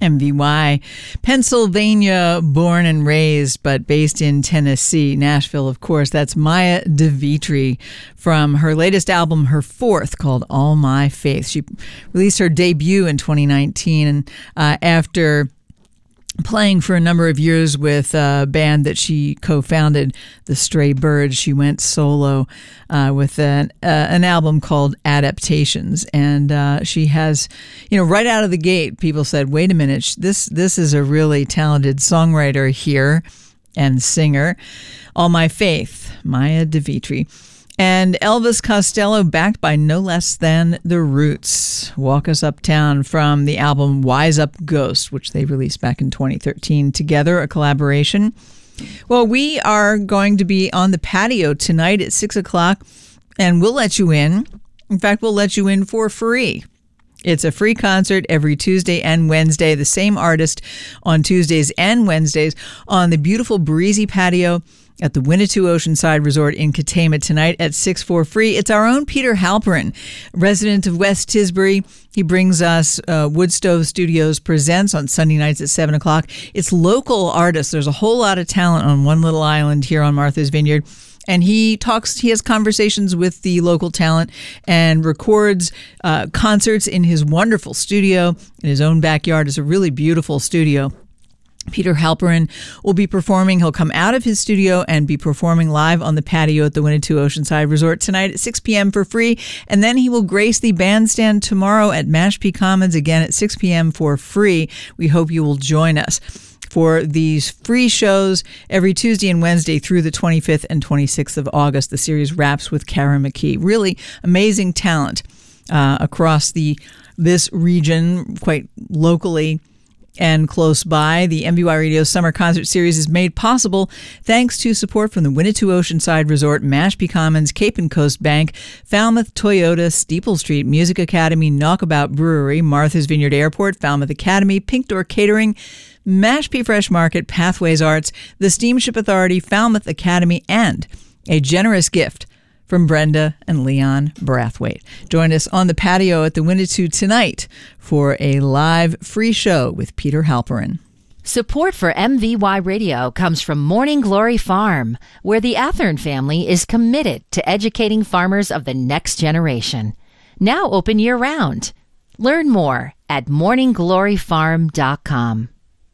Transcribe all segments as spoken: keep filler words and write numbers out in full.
M V Y, Pennsylvania, born and raised, but based in Tennessee, Nashville, of course. That's Maya DeVitri from her latest album, her fourth, called All My Faith. She released her debut in twenty nineteen, and uh, after playing for a number of years with a band that she co-founded, the Stray Birds, she went solo uh, with an, uh, an album called Adaptations. And uh, she has, you know, right out of the gate, people said, wait a minute, this this is a really talented songwriter here and singer. All My Faith, Maya DeVitri. And Elvis Costello, backed by no less than The Roots. Walk Us Uptown from the album Wise Up Ghost, which they released back in twenty thirteen together, a collaboration. Well, we are going to be on the patio tonight at six o'clock, and we'll let you in. In fact, we'll let you in for free. It's a free concert every Tuesday and Wednesday, the same artist on Tuesdays and Wednesdays on the beautiful breezy patio at the Winnetou Oceanside Resort in Katama tonight at six for free. It's our own Peter Halperin, resident of West Tisbury. He brings us uh, Woodstove Studios Presents on Sunday nights at seven o'clock. It's local artists. There's a whole lot of talent on one little island here on Martha's Vineyard. And he talks, he has conversations with the local talent and records uh, concerts in his wonderful studio in his own backyard. It's a really beautiful studio. Peter Halperin will be performing. He'll come out of his studio and be performing live on the patio at the Winnetou Oceanside Resort tonight at six p.m. for free. And then he will grace the bandstand tomorrow at Mashpee Commons again at six p.m. for free. We hope you will join us for these free shows every Tuesday and Wednesday through the twenty-fifth and twenty-sixth of August. The series wraps with Kara McKee. Really amazing talent uh, across the this region, quite locally and close by. The M V Y Radio Summer Concert Series is made possible thanks to support from the Winnetou Oceanside Resort, Mashpee Commons, Cape and Coast Bank, Falmouth Toyota, Steeple Street Music Academy, Knockabout Brewery, Martha's Vineyard Airport, Falmouth Academy, Pink Door Catering, Mashpee Fresh Market, Pathways Arts, the Steamship Authority, Falmouth Academy, and a generous gift from Brenda and Leon Brathwaite. Join us on the patio at the Winnetou tonight for a live free show with Peter Halperin. Support for M V Y Radio comes from Morning Glory Farm, where the Athern family is committed to educating farmers of the next generation. Now open year-round. Learn more at morning glory farm dot com.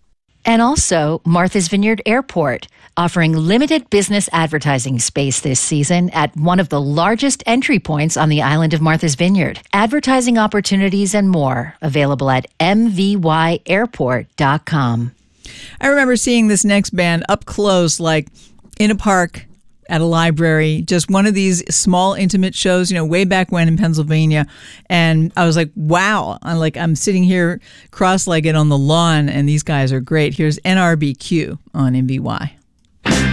And also Martha's Vineyard Airport, offering limited business advertising space this season at one of the largest entry points on the island of Martha's Vineyard. Advertising opportunities and more available at m v y airport dot com. I remember seeing this next band up close, like in a park, at a library, just one of these small intimate shows, you know, way back when in Pennsylvania. And I was like, wow, I'm like, I'm sitting here cross-legged on the lawn and these guys are great. Here's N R B Q on M V Y.